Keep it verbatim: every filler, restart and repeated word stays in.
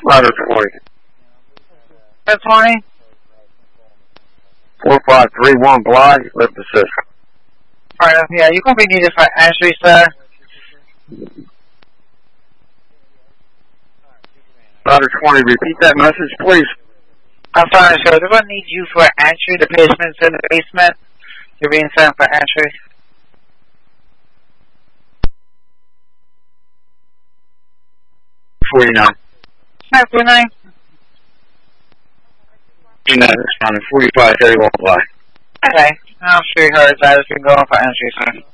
Ladder twenty. Ladder twenty? four five three one Bly, lift assist. Alright, yeah, you're going to be needed for entry, sir. Ladder twenty, repeat that message, please. I'm sorry, sir. They're going to need you for entry. The patient's in the basement. You're being sent for entry. forty-nine. Hi, forty-nine. United responding, forty-five thirty-one Bly. Okay. I'll show you her as I was going for entry, sir.